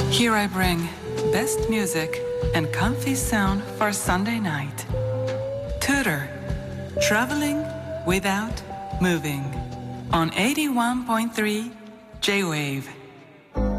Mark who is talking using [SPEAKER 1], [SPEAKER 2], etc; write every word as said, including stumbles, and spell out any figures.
[SPEAKER 1] Here I bring best music and comfy sound for Sunday night. Tutor, traveling without moving on eighty-one point three J-Wave.